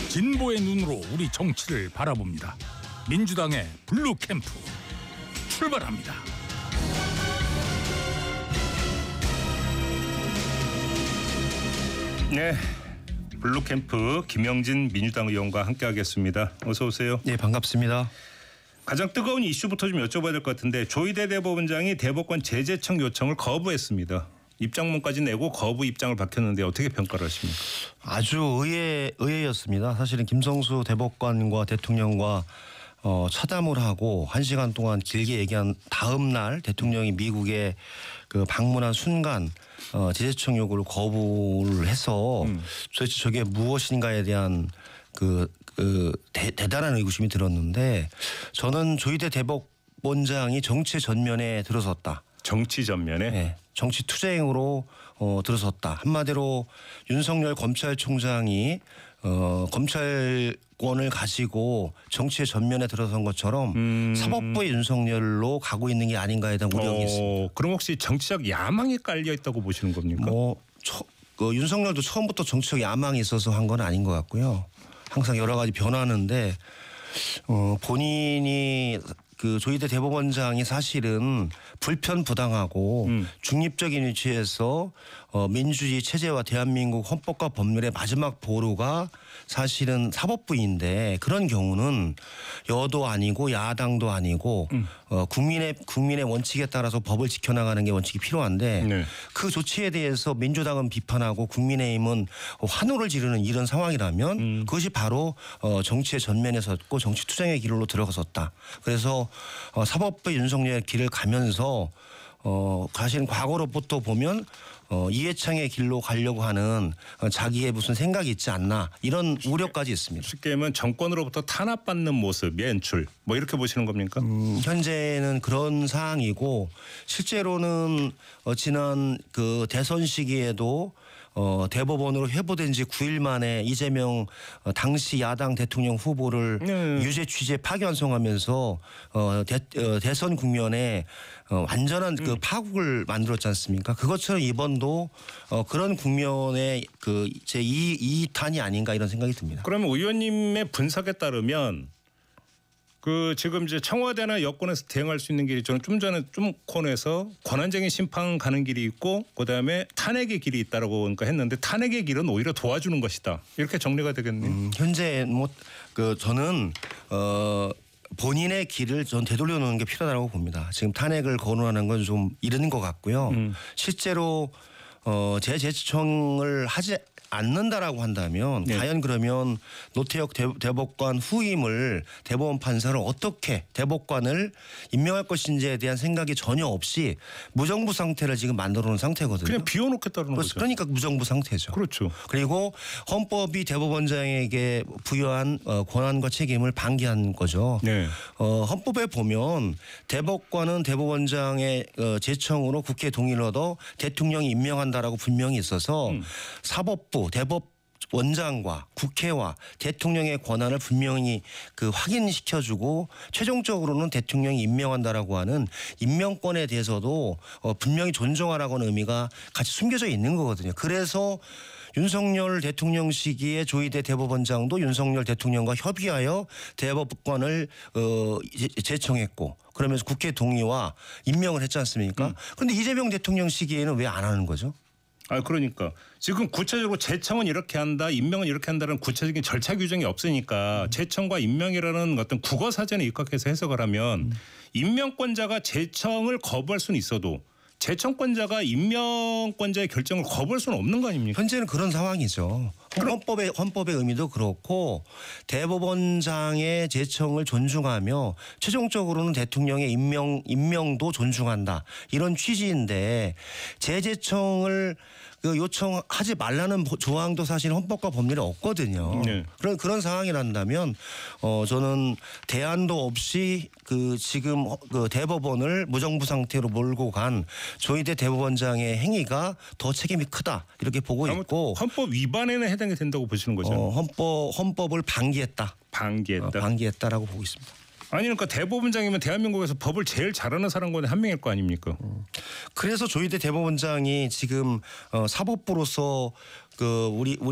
진보의 눈으로 우리 정치를 바라봅니다. 민주당의 블루 캠프 출발합니다. 네, 블루 캠프 김영진 민주당 의원과 함께하겠습니다. 어서 오세요. 네, 반갑습니다. 가장 뜨거운 이슈부터 좀 여쭤봐야 될 것 같은데 조희대 대법원장이 대법관 재제청 요청을 거부했습니다. 입장문까지 내고 거부 입장을 밝혔는데 어떻게 평가를 하십니까? 아주 의외였습니다. 사실은 김성수 대법관과 대통령과 차담을 하고 1시간 동안 길게 얘기한 다음 날 대통령이 미국에 그 방문한 순간 재제청 요구를 거부를 해서 도대체 저게 무엇인가에 대한 대단한 의구심이 들었는데 저는 조희대 대법원장이 정치의 전면에 들어섰다. 정치 전면에? 네, 정치 투쟁으로 들어섰다. 한마디로 윤석열 검찰총장이 검찰권을 가지고 정치의 전면에 들어선 것처럼 사법부의 윤석열로 가고 있는 게 아닌가에 대한 우려가 있습니다. 그럼 혹시 정치적 야망이 깔려 있다고 보시는 겁니까? 윤석열도 처음부터 정치적 야망이 있어서 한 건 아닌 것 같고요. 항상 여러 가지 변하는데 본인이 그 조희대 대법원장이 사실은 불편부당하고 중립적인 위치에서 민주주의 체제와 대한민국 헌법과 법률의 마지막 보루가 사실은 사법부인데 그런 경우는 여도 아니고 야당도 아니고 국민의 원칙에 따라서 법을 지켜나가는 게 원칙이 필요한데 네. 그 조치에 대해서 민주당은 비판하고 국민의힘은 환호를 지르는 이런 상황이라면 그것이 바로 정치의 전면에 섰고 정치 투쟁의 길로 들어갔었다. 그래서 사법부 윤석열의 길을 가면서 사실은 과거로부터 보면 이해창의 길로 가려고 하는 자기의 무슨 생각이 있지 않나 이런 우려까지 있습니다. 쉽게 하면 정권으로부터 탄압받는 모습, 연출 뭐 이렇게 보시는 겁니까? 현재는 그런 상황이고 실제로는 지난 그 대선 시기에도 대법원으로 회부된 지 9일 만에 이재명 당시 야당 대통령 후보를 유죄 취재 파기환송하면서 대선 국면에 완전한 그 파국을 만들었지 않습니까? 그것처럼 이번도 그런 국면의 그 제 2탄이 아닌가 이런 생각이 듭니다. 그러면 의원님의 분석에 따르면 그 지금 이제 청와대나 여권에서 대응할 수 있는 길이 저는 좀 전에 좀 코너에서 권한쟁의 심판 가는 길이 있고 그다음에 탄핵의 길이 있다라고 그러니까 했는데 탄핵의 길은 오히려 도와주는 것이다. 이렇게 정리가 되겠네요. 현재 저는 본인의 길을 전 되돌려 놓는 게 필요하다고 봅니다. 지금 탄핵을 거론하는 건 좀 이른 것 같고요. 실제로 재제청을 하지 않는다라고 한다면 과연 그러면 노태혁 대법관 후임을 대법원 판사를 어떻게 대법관을 임명할 것인지에 대한 생각이 전혀 없이 무정부 상태를 지금 만들어 놓은 상태거든요. 그냥 비워놓겠다는 거죠. 그러니까 무정부 상태죠. 그렇죠. 그리고 헌법이 대법원장에게 부여한 권한과 책임을 방기한 거죠. 네. 헌법에 보면 대법관은 대법원장의 제청으로 국회 동의를 얻어 대통령이 임명한다라고 분명히 있어서 사법부 대법원장과 국회와 대통령의 권한을 분명히 그 확인시켜주고 최종적으로는 대통령이 임명한다라고 하는 임명권에 대해서도 분명히 존중하라고 하는 의미가 같이 숨겨져 있는 거거든요. 그래서 윤석열 대통령 시기에 조희대 대법원장도 윤석열 대통령과 협의하여 대법관을 제청했고 그러면서 국회 동의와 임명을 했지 않습니까? 그런데 이재명 대통령 시기에는 왜 안 하는 거죠? 그러니까 지금 구체적으로 제청은 이렇게 한다, 임명은 이렇게 한다는 구체적인 절차 규정이 없으니까 제청과 임명이라는 어떤 국어 사전에 입각해서 해석을 하면 임명권자가 제청을 거부할 수는 있어도 제청권자가 임명권자의 결정을 거부할 수는 없는 거 아닙니까? 현재는 그런 상황이죠. 헌법의 의미도 그렇고 대법원장의 제청을 존중하며 최종적으로는 대통령의 임명도 존중한다. 이런 취지인데 재제청을 요청하지 말라는 조항도 사실 헌법과 법률에 없거든요. 네. 그런 상황이란다면 저는 대안도 없이 지금 대법원을 무정부 상태로 몰고 간 조희대 대법원장의 행위가 더 책임이 크다 이렇게 보고 있고 헌법 위반에는 해당이 된다고 보시는 거죠? 헌법을 방기했다. 방기했다라고 보고 있습니다. 아니 그러니까 대법원장이면 대한민국에서 법을 제일 잘하는 사람 가운데 한 명일 거 아닙니까? 그래서 조희대 대법원장이 지금 사법부로서 우리